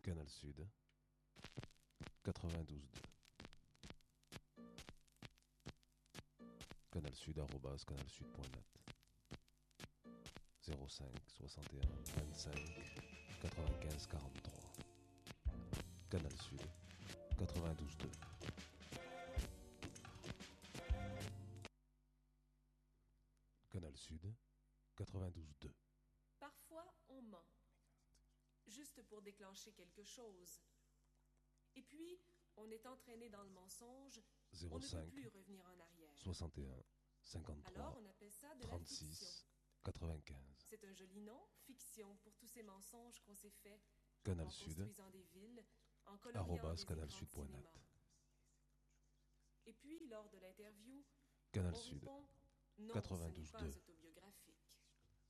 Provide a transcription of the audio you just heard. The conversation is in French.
Canal Sud 92.2. Canal Sud @canalsud.net 05 61 25 95 43. Canal Sud 92.2. Canal Sud 92.2. Parfois, on ment, juste pour déclencher quelque chose. Et puis, on est entraîné dans le mensonge, on ne 05 peut plus revenir en arrière. 61 53 Alors, on appelle ça de la 36 fiction. 95. C'est un joli nom, fiction, pour tous ces mensonges qu'on s'est faits Canal en Sud construisant des villes, en coloriant des écrans de @canalsud.net. cinéma. Et puis, lors de l'interview, Canal on Sud répond « Non, ce n'est 92.2. pas autobiographique ».